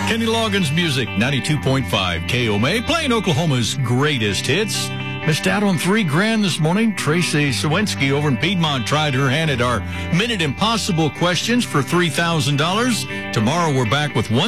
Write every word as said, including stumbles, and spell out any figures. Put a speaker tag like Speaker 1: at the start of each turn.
Speaker 1: Kenny Loggins music, ninety-two point five K O M A, playing Oklahoma's greatest hits. Missed out on three grand this morning. Tracy Sawinski over in Piedmont tried her hand at our Minute Impossible questions for three thousand dollars. Tomorrow we're back with one